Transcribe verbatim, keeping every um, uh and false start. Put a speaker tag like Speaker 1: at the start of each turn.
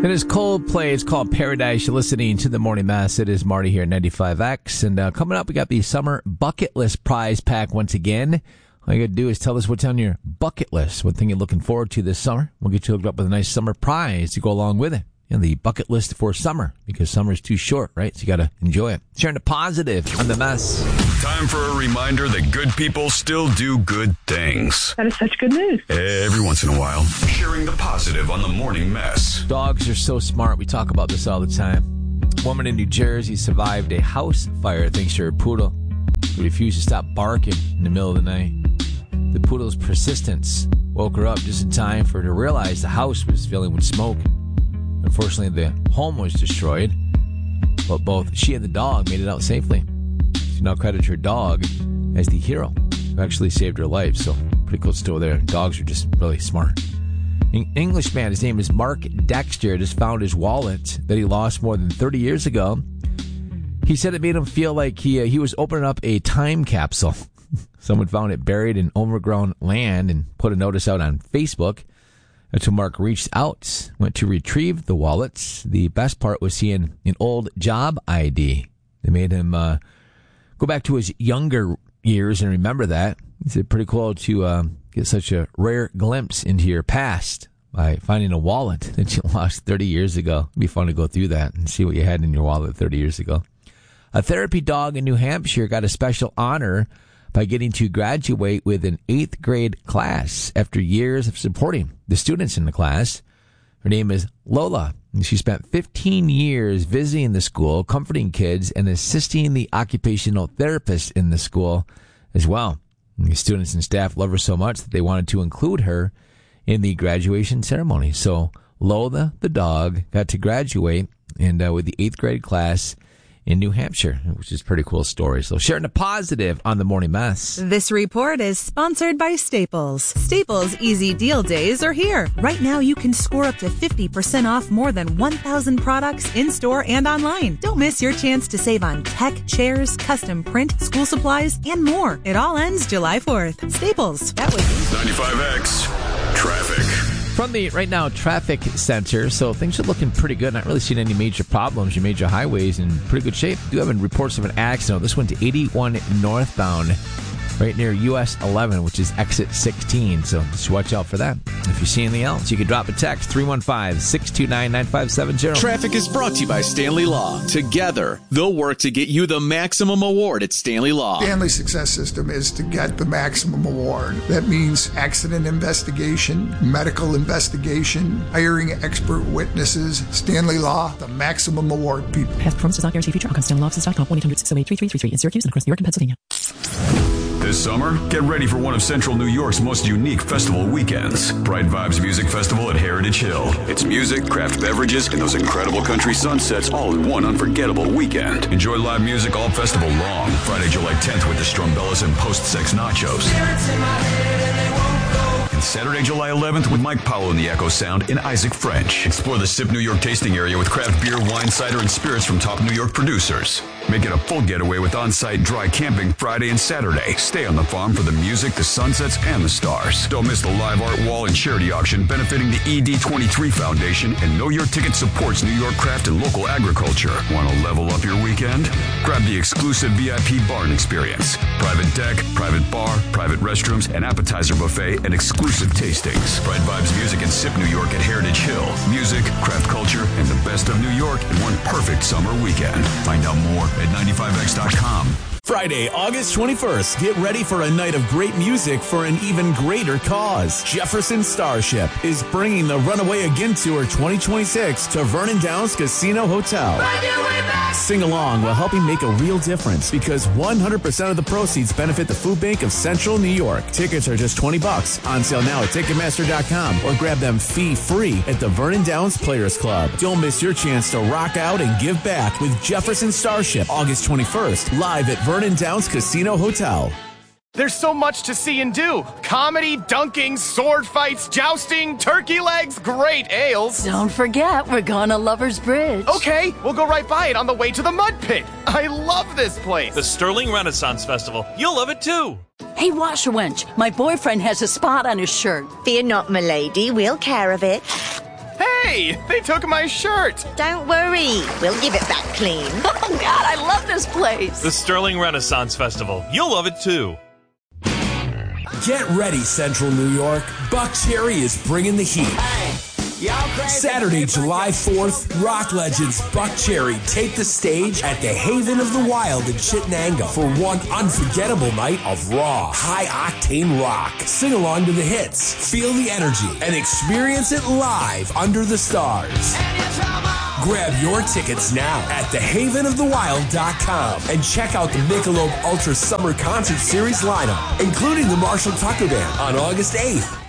Speaker 1: It is Coldplay. It's called Paradise. You're listening to The Morning Mess. It is Marty here at ninety-five X. And uh, coming up, we got the Summer Bucket List prize pack once again. All you got to do is tell us what's on your bucket list. What thing you're looking forward to this summer. We'll get you hooked up with a nice summer prize to go along with it. You know, the bucket list for summer, because summer's too short, right? So you got to enjoy it. Sharing the positive on The Mess.
Speaker 2: Time for a reminder that good people still do good things.
Speaker 3: That is such good news.
Speaker 2: Every once in a while, sharing the positive on The Morning Mess.
Speaker 1: Dogs are so smart. We talk about this all the time. A woman in New Jersey survived a house fire thanks to her poodle, who refused to stop barking in the middle of the night. The poodle's persistence woke her up just in time for her to realize the house was filling with smoke. Unfortunately, the home was destroyed, but both she and the dog made it out safely. She now credits her dog as the hero who actually saved her life. So, pretty cool story there. Dogs are just really smart. An Englishman, his name is Mark Dexter, just found his wallet that he lost more than thirty years ago. He said it made him feel like he uh, he was opening up a time capsule. Someone found it buried in overgrown land and put a notice out on Facebook. Until Mark reached out, went to retrieve the wallets. The best part was seeing an old job I D. They made him uh, go back to his younger years and remember that. It's pretty cool to uh, get such a rare glimpse into your past by finding a wallet that you lost thirty years ago. It'd be fun to go through that and see what you had in your wallet thirty years ago. A therapy dog in New Hampshire got a special honor by getting to graduate with an eighth grade class after years of supporting the students in the class. Her name is Lola, and she spent fifteen years visiting the school, comforting kids, and assisting the occupational therapist in the school as well. And the students and staff love her so much that they wanted to include her in the graduation ceremony. So Lola, the dog, got to graduate and uh, with the eighth grade class in New Hampshire, which is a pretty cool story. So sharing the positive on The Morning Mess.
Speaker 4: This report is sponsored by Staples. Staples Easy Deal Days are here. Right now, you can score up to fifty percent off more than one thousand products in-store and online. Don't miss your chance to save on tech, chairs, custom print, school supplies, and more. It all ends July fourth. Staples. That was
Speaker 2: ninety-five X Traffic.
Speaker 1: From the right now traffic center, so things are looking pretty good. Not really seeing any major problems. Your major highways in pretty good shape. Do have reports of an accident. This went to eighty-one northbound, right near U S eleven, which is exit sixteen. So just watch out for that. If you see anything else, you can drop a text three one five, six two nine, nine five seven zero.
Speaker 5: Traffic is brought to you by Stanley Law. Together, they'll work to get you the maximum award at Stanley Law.
Speaker 6: Stanley's success system is to get the maximum award. That means accident investigation, medical investigation, hiring expert witnesses. Stanley Law, the maximum award people.
Speaker 7: Past performance does not guarantee future outcomes. Stanley Law Offices dot com, one eight hundred, six oh eight, three three three three in Syracuse and across New York and Pennsylvania.
Speaker 2: This summer, get ready for one of Central New York's most unique festival weekends. Bright Vibes Music Festival at Heritage Hill. It's music, craft beverages, and those incredible country sunsets all in one unforgettable weekend. Enjoy live music all festival long. Friday, July tenth with the Strumbellas and Post-Sex Nachos. And Saturday, July eleventh with Mike Powell and the Echo Sound in Isaac French. Explore the Sip New York tasting area with craft beer, wine, cider, and spirits from top New York producers. Make it a full getaway with on-site dry camping Friday and Saturday. Stay on the farm for the music, the sunsets, and the stars. Don't miss the live art wall and charity auction benefiting the E D twenty-three Foundation, and Know Your Ticket supports New York craft and local agriculture. Want to level up your weekend? Grab the exclusive V I P barn experience. Private deck, private bar, private restrooms, an appetizer buffet, and exclusive tastings. Bright Vibes Music and Sip New York at Heritage Hill. Music, craft culture, and the best of New York in one perfect summer weekend. Find out more at ninety-five X dot com.
Speaker 8: Friday, August twenty-first. Get ready for a night of great music for an even greater cause. Jefferson Starship is bringing the Runaway Again Tour twenty twenty-six to Vernon Downs Casino Hotel. Sing along while helping make a real difference because one hundred percent of the proceeds benefit the Food Bank of Central New York. Tickets are just twenty bucks. On sale now at Ticketmaster dot com or grab them fee-free at the Vernon Downs Players Club. Don't miss your chance to rock out and give back with Jefferson Starship, August twenty-first, live at Vernon Downs Casino Hotel.
Speaker 9: There's so much to see and do. Comedy, dunking, sword fights, jousting, turkey legs, great ales.
Speaker 10: Don't forget, we're going to Lover's Bridge.
Speaker 9: Okay, we'll go right by it on the way to the Mud Pit. I love this place.
Speaker 11: The Sterling Renaissance Festival. You'll love it too.
Speaker 10: Hey, Washerwench, my boyfriend has a spot on his shirt.
Speaker 12: Fear not, milady. We'll care of it.
Speaker 9: Hey, Hey, they took my shirt.
Speaker 3: Don't worry, we'll give it back clean.
Speaker 10: Oh, God, I love this place.
Speaker 11: The Sterling Renaissance Festival. You'll love it too.
Speaker 12: Get ready, Central New York. Buck Cherry is bringing the heat. Saturday, July fourth, rock legends Buck Cherry take the stage at the Haven of the Wild in Chittenango for one unforgettable night of raw, high-octane rock. Sing along to the hits, feel the energy, and experience it live under the stars. Grab your tickets now at the haven of the wild dot com and check out the Michelob Ultra Summer Concert Series lineup, including the Marshall Tucker Band on August eighth.